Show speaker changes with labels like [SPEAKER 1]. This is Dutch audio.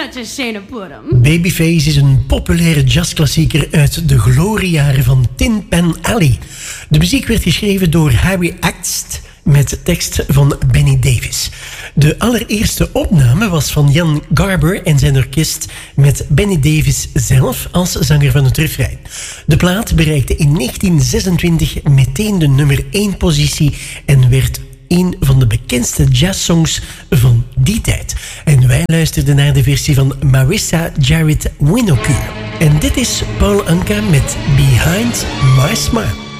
[SPEAKER 1] such a shame to put him.
[SPEAKER 2] Babyface is een populaire jazzklassieker uit de gloriejaren van Tin Pan Alley. De muziek werd geschreven door Harry Actst met tekst van Benny Davis. De allereerste opname was van Jan Garber en zijn orkest met Benny Davis zelf als zanger van het refrein. De plaat bereikte in 1926 meteen de nummer 1 positie en werd een van de bekendste jazzsongs van die tijd. En wij luisterden naar de versie van Marissa Jared Winokur. En dit is Paul Anka met Behind My Smile.